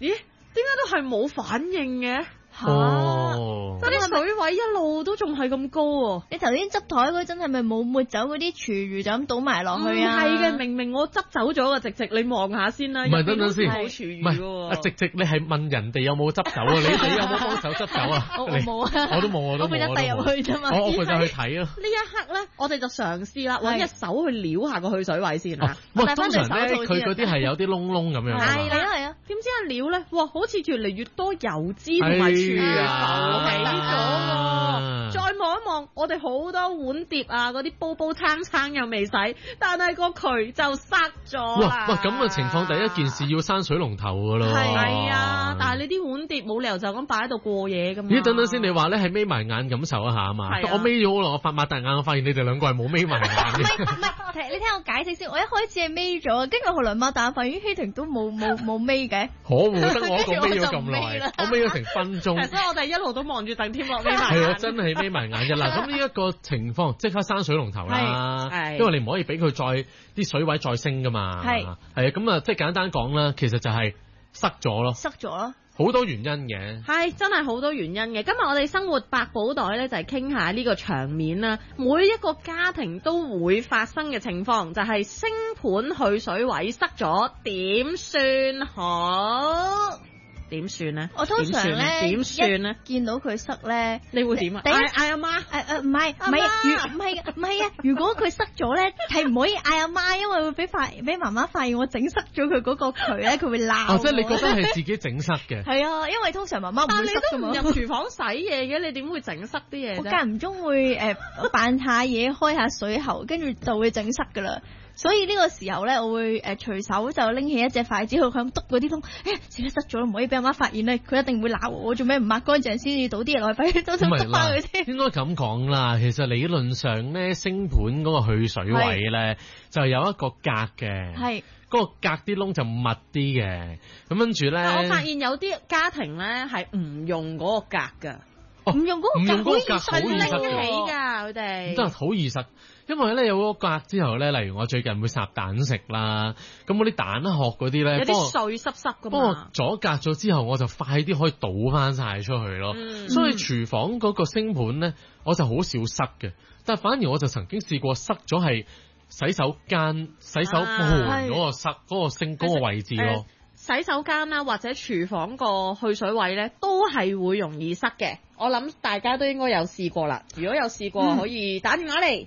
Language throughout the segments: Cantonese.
咦？點解都係冇反應嘅？ 哦， 嗰啲水位一路都仲係咁高喎。 你頭先執台嗰陣係咪冇抹走嗰啲廚餘就咁倒埋落去啊？ 係嘅，明明我執走咗嘅，直你望下先啦。 唔係等等先， 冇廚餘唔係直你係問人哋有冇執走啊？你有冇幫手執走啊？ 我冇啊， 我都冇，我負責遞入去啫嘛。 我負責去睇咯。 呢一刻咧，我哋就嘗試啦，揾隻手去撩下個去水位先啊。 通常咧，佢嗰啲係有啲窿窿咁樣。 係啊， 點知一撩咧，哇，好似越嚟越多油脂同埋廚餘浮起咗喎。再望一望，我哋好多碗碟啊，嗰啲煲煲罉罉又未洗，但係個渠就塞咗啦。 哇，咁嘅情況，第一件事要閂水龍頭噶咯。 係啊，但係你啲碗碟冇理由就咁擺喺度過夜噶嘛。 咦，等等先，你話咧係眯埋眼感受一下啊嘛。我眯咗咯，我擘大眼，我發現你哋兩個係冇眯埋眼嘅。 唔係，你聽我解釋先。我一開始係眯咗，跟住後來擘大眼發現希婷都冇眯嘅。 可惡，得我一個眯咗咁耐，我眯咗成分鐘。 所以我哋一路都望住鄧天樂眯埋。 係啊，真係眯埋眼嘅嗱。咁呢一個情況即刻閂水龍頭啦，因為你唔可以俾佢再啲水位再升噶嘛。係啊，咁啊，即係簡單講啦，其實就係塞咗咯。塞咗咯。好多原因嘅， 係真係好多原因嘅。今日我哋生活百寶袋咧就係傾下呢個場面啦，每一個家庭都會發生嘅情況，就係星盤去水位塞咗，點算好？點算咧？ 我通常咧點算咧？ 見到佢塞咧， 你會點啊？嗌阿媽？ 唔係啊！如果佢塞咗咧，係唔可以嗌阿媽，因為會俾媽媽發現我整塞咗佢嗰個渠咧，佢會鬧。 即係你覺得係自己整塞嘅？ 係啊，因為通常媽媽唔會塞㗎嘛。 但你都唔入廚房洗嘢嘅，你點會整塞啲嘢啫？ 我間唔中會扮下嘢，開下水喉，跟住就會整塞㗎啦。所以呢個時候咧，我會隨手就拎起一隻筷子去咁篤嗰啲窿，自己塞咗，唔可以俾阿媽發現咧，佢一定會鬧我做咩唔抹乾淨先至倒啲嘢落去，快啲都篤翻佢先。 應該咁講啦，其實理論上咧，星盤嗰個去水位咧就有一個格嘅，係嗰個格啲窿就密啲嘅，咁跟住咧， 我發現有啲家庭咧係唔用嗰個格㗎。 唔用嗰個格好易塞起㗎，佢哋真係好易塞，因為咧有嗰個格之後咧，例如我最近會烚蛋食啦，咁嗰啲蛋殼嗰啲咧， 有啲碎濕濕㗎嘛。 不過阻隔咗之後，我就快啲可以倒翻晒出去咯。所以廚房嗰個星盤咧，我就好少塞嘅，但係反而我就曾經試過塞咗係洗手間、洗手盆嗰個塞嗰個星嗰個位置咯。 洗手間啦，或者廚房個去水位咧，都係會容易塞嘅。我諗大家都應該有試過啦。如果有試過，可以打電話嚟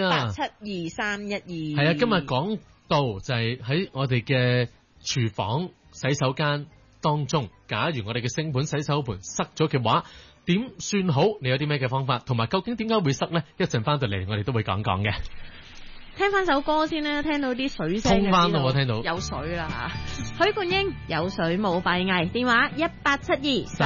1872312。 係啊，今日講到就係喺我哋嘅廚房洗手間當中，假如我哋嘅星盤洗手盆塞咗嘅話，點算好？你有啲咩嘅方法？同埋究竟點解會塞呢？一陣翻到嚟，我哋都會講講嘅。 聽翻首歌先啦，聽到啲水聲， 通翻咯，我聽到有水啦吓。許冠英有水冇閉翳，電話18723。